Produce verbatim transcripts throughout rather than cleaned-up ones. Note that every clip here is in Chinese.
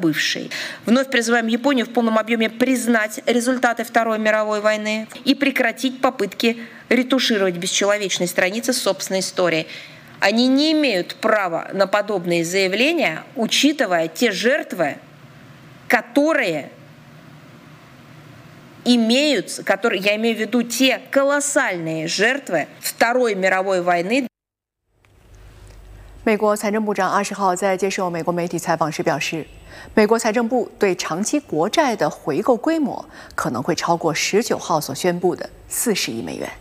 забывшей. Вновь призываем Японию в полном объеме признать результаты Второй мировой войны и прекратить попытки ретушировать бесчеловечные страницы собственной истории. Они не имеют права на подобные заявления, учитывая те жертвы, которые имеются, которые, я имею в виду те колоссальные жертвы Второй мировой войны. 美国财政部长二十号在接受美国媒体采访时表示，美国财政部对长期国债的回购规模可能会超过十九号所宣布的四十亿美元。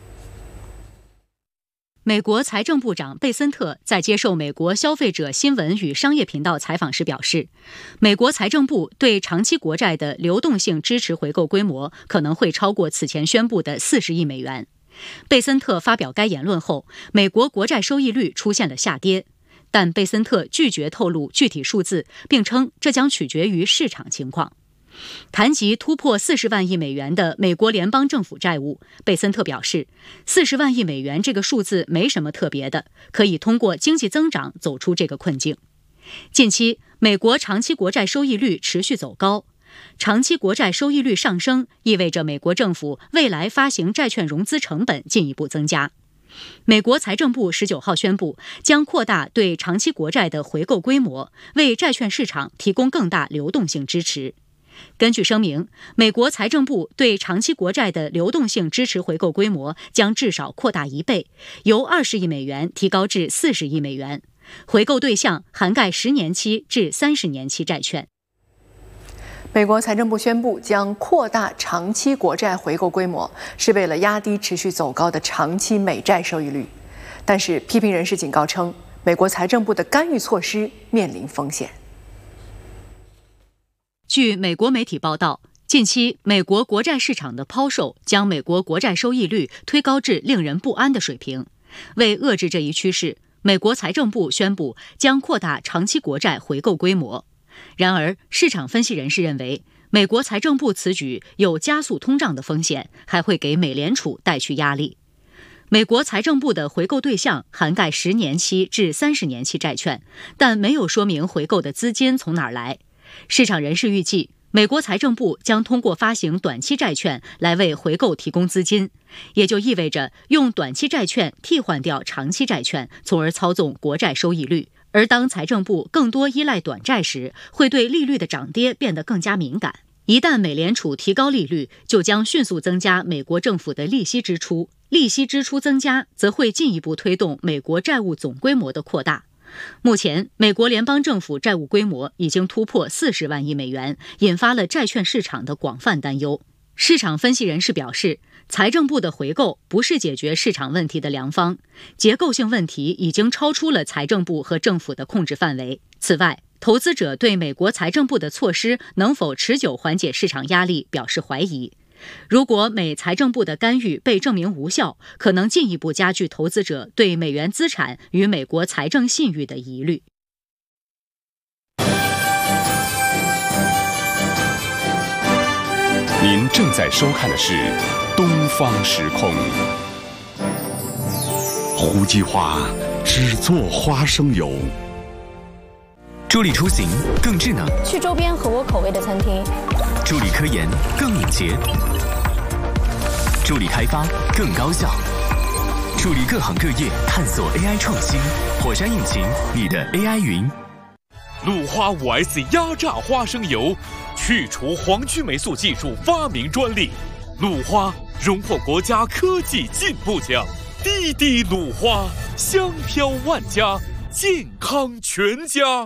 美国财政部长贝森特在接受美国消费者新闻与商业频道采访时表示，美国财政部对长期国债的流动性支持回购规模可能会超过此前宣布的四十亿美元。贝森特发表该言论后，美国国债收益率出现了下跌，但贝森特拒绝透露具体数字，并称这将取决于市场情况。谈及突破四十万亿美元的美国联邦政府债务，贝森特表示，四十万亿美元这个数字没什么特别的，可以通过经济增长走出这个困境。近期，美国长期国债收益率持续走高。长期国债收益率上升，意味着美国政府未来发行债券融资成本进一步增加。美国财政部十九号宣布，将扩大对长期国债的回购规模，为债券市场提供更大流动性支持。根据声明，美国财政部对长期国债的流动性支持回购规模将至少扩大一倍，由二十亿美元提高至四十亿美元。回购对象涵盖十年期至三十年期债券。 美国财政部宣布将扩大长期国债回购规模，是为了压低持续走高的长期美债收益率。但是，批评人士警告称，美国财政部的干预措施面临风险。 据美国媒体报道，近期美国国债市场的抛售将美国国债收益率推高至令人不安的水平。为遏制这一趋势，美国财政部宣布将扩大长期国债回购规模。然而，市场分析人士认为，美国财政部此举有加速通胀的风险，还会给美联储带去压力。美国财政部的回购对象涵盖十年期至三十年期债券，但没有说明回购的资金从哪儿来。市场人士预计，美国财政部将通过发行短期债券来为回购提供资金，也就意味着用短期债券替换掉长期债券，从而操纵国债收益率。而当财政部更多依赖短债时，会对利率的涨跌变得更加敏感。一旦美联储提高利率，就将迅速增加美国政府的利息支出，利息支出增加，则会进一步推动美国债务总规模的扩大。目前，美国联邦政府债务规模已经突破四十万亿美元，引发了债券市场的广泛担忧。市场分析人士表示，财政部的回购不是解决市场问题的良方，结构性问题已经超出了财政部和政府的控制范围。此外，投资者对美国财政部的措施能否持久缓解市场压力表示怀疑。如果美财政部的干预被证明无效，可能进一步加剧投资者对美元资产与美国财政信誉的疑虑。 您正在收看的是《东方时空》。胡姬花只做花生油， 助力出行更智能， 去周边合我口味的餐厅； 助力科研更敏捷，助力开发更高效，助力各行各业探索 A I 创新。火山引擎，你的 A I 云。 鲁花 五 S 压榨花生油，去除黄曲霉素技术发明专利。鲁花荣获国家科技进步奖。滴滴鲁花，香飘万家，健康全家。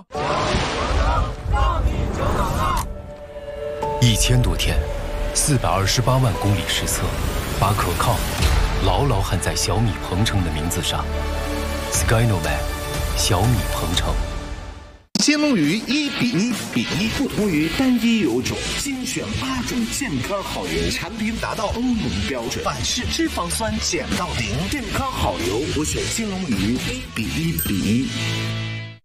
一千多天，四百二十八万公里实测，把可靠牢牢焊在小米鹏程的名字上。Skynovac， 小米鹏程。 金龙鱼一比一比一，不同于单一油种，精选八种健康好油，产品达到欧盟标准，反式脂肪酸减到零，健康好油，我选金龙鱼一比一比一。